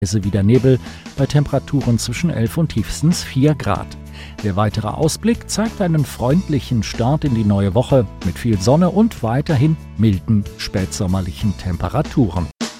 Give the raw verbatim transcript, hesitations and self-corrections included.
wieder Nebel bei Temperaturen zwischen elf und tiefstens vier Grad. Der weitere Ausblick zeigt einen freundlichen Start in die neue Woche mit viel Sonne und weiterhin milden spätsommerlichen Temperaturen.